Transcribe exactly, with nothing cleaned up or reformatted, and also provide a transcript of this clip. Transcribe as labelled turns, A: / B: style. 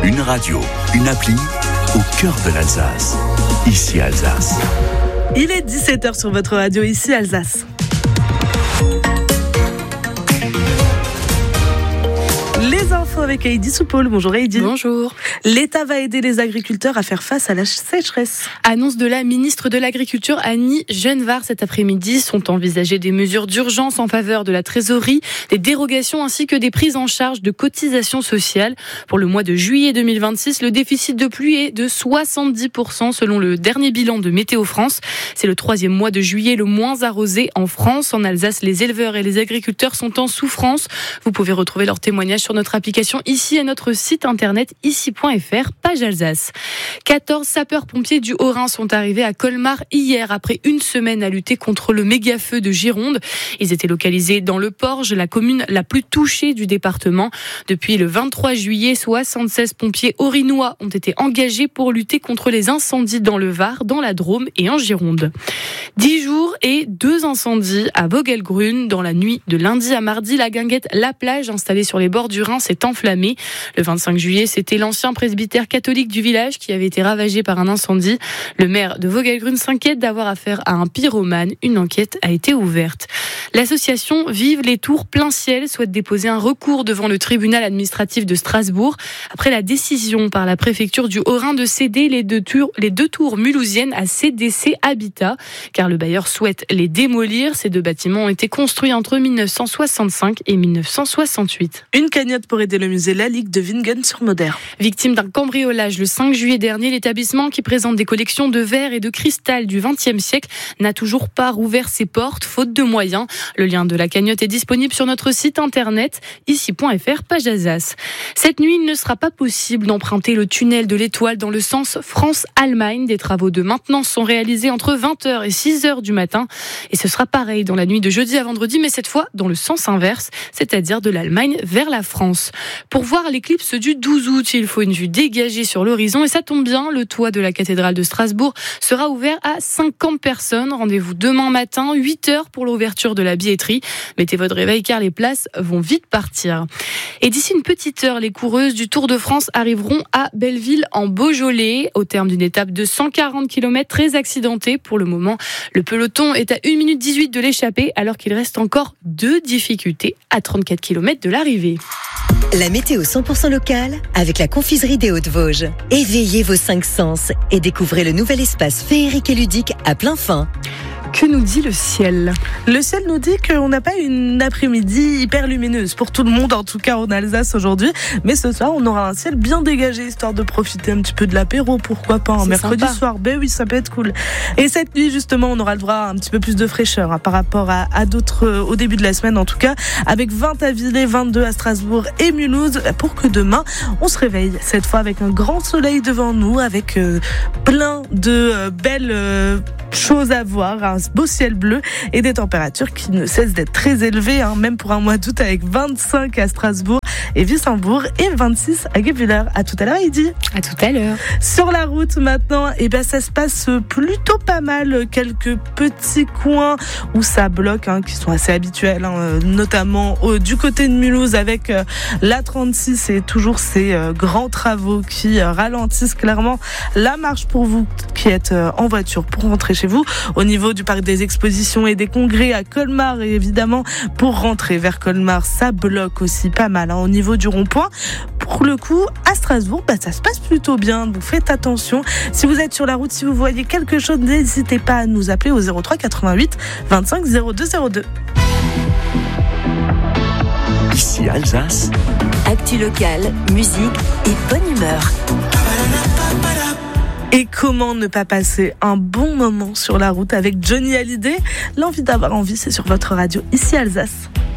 A: Une radio, une appli au cœur de l'Alsace. Ici Alsace.
B: Il est dix-sept heures sur votre radio, ici Alsace. Les infos avec Heidi Soupaul. Bonjour Heidi.
C: Bonjour.
B: L'État va aider les agriculteurs à faire face à la sécheresse.
C: Annonce de la ministre de l'Agriculture Annie Genevard cet après-midi. Sont envisagées des mesures d'urgence en faveur de la trésorerie, des dérogations ainsi que des prises en charge de cotisations sociales. Pour le mois de juillet deux mille vingt-six, le déficit de pluie est de soixante-dix pour cent selon le dernier bilan de Météo France. C'est le troisième mois de juillet le moins arrosé en France. En Alsace, les éleveurs et les agriculteurs sont en souffrance. Vous pouvez retrouver leurs témoignages sur notre application ici et notre site internet ici point f r, page Alsace. quatorze sapeurs-pompiers du Haut-Rhin sont arrivés à Colmar hier après une semaine à lutter contre le méga-feu de Gironde. Ils étaient localisés dans le Porge, la commune la plus touchée du département. Depuis le vingt-trois juillet, soixante-seize pompiers haut-rhinois ont été engagés pour lutter contre les incendies dans le Var, dans la Drôme et en Gironde. Dix jours et deux incendies à Vogelgrün. Dans la nuit de lundi à mardi, la guinguette La Plage, installée sur les bords du Rhin, s'est enflammée. Le vingt-cinq juillet, c'était l'ancien presbytère catholique du village qui avait été ravagé par un incendie. Le maire de Vogelgrün s'inquiète d'avoir affaire à un pyromane. Une enquête a été ouverte. L'association Vive les Tours Plein Ciel souhaite déposer un recours devant le tribunal administratif de Strasbourg après la décision par la préfecture du Haut-Rhin de céder les deux tours, les deux tours mulhousiennes à C D C Habitat, car le bailleur souhaite les démolir. Ces deux bâtiments ont été construits entre mille neuf cent soixante-cinq et mille neuf cent soixante-huit.
B: Une cagnotte pour aider le musée La Ligue de Wingen-sur-Moder.
C: Victime d'un cambriolage le cinq juillet dernier, l'établissement qui présente des collections de verre et de cristal du vingtième siècle n'a toujours pas rouvert ses portes, faute de moyens. Le lien de la cagnotte est disponible sur notre site internet ici point f r, page Alsace. Cette nuit, il ne sera pas possible d'emprunter le tunnel de l'Étoile dans le sens France-Allemagne. Des travaux de maintenance sont réalisés entre vingt heures et six heures du matin. Et ce sera pareil dans la nuit de jeudi à vendredi, mais cette fois dans le sens inverse, c'est-à-dire de l'Allemagne vers la France. Pour voir l'éclipse du douze août, il faut une vue dégagée sur l'horizon et ça tombe bien, le toit de la cathédrale de Strasbourg sera ouvert à cinquante personnes. Rendez-vous demain matin, huit heures pour l'ouverture de la billetterie. Mettez votre réveil car les places vont vite partir. Et d'ici une petite heure, les coureuses du Tour de France arriveront à Belleville en Beaujolais au terme d'une étape de cent quarante kilomètres très accidentée. Pour le moment, le peloton est à une minute dix-huit de l'échappée alors qu'il reste encore deux difficultés à trente-quatre kilomètres de l'arrivée.
D: La météo cent pour cent locale avec la confiserie des Hautes-Vosges. Éveillez vos cinq sens et découvrez le nouvel espace féerique et ludique à plein fin.
C: Que nous dit le ciel ?
B: Le ciel nous dit qu'on n'a pas une après-midi hyper lumineuse pour tout le monde, en tout cas en Alsace aujourd'hui. Mais ce soir, on aura un ciel bien dégagé, histoire de profiter un petit peu de l'apéro, pourquoi pas, un mercredi
C: sympa.
B: soir. Ben oui, ça peut être cool. Et cette nuit, justement, on aura le droit à un petit peu plus de fraîcheur hein, par rapport à, à d'autres, euh, au début de la semaine en tout cas, avec vingt à Villers, vingt-deux à Strasbourg et Mulhouse, pour que demain, on se réveille, cette fois avec un grand soleil devant nous, avec euh, plein de euh, belles euh, choses à voir, un beau ciel bleu et des températures qui ne cessent d'être très élevées, hein, même pour un mois d'août avec vingt-cinq à Strasbourg et Wissembourg et vingt-six à Guebwiller. À tout à l'heure, Heidi.
C: À tout à l'heure.
B: Sur la route maintenant, eh ben ça se passe plutôt pas mal. Quelques petits coins où ça bloque, hein, qui sont assez habituels, hein, notamment au, du côté de Mulhouse avec euh, la trente-six et toujours ces euh, grands travaux qui euh, ralentissent clairement la marche pour vous qui êtes euh, en voiture pour rentrer chez vous. Au niveau du parc des expositions et des congrès à Colmar, et évidemment pour rentrer vers Colmar, ça bloque aussi pas mal hein, au niveau du rond-point. Pour le coup, à Strasbourg, bah, ça se passe plutôt bien, donc faites attention. Si vous êtes sur la route, si vous voyez quelque chose, n'hésitez pas à nous appeler au zéro trois quatre-vingt-huit vingt-cinq zéro deux zéro deux.
A: Ici Alsace.
D: Actu locale, musique et bonne humeur.
B: Et comment ne pas passer un bon moment sur la route avec Johnny Hallyday ? L'envie d'avoir envie, c'est sur votre radio, ici Alsace.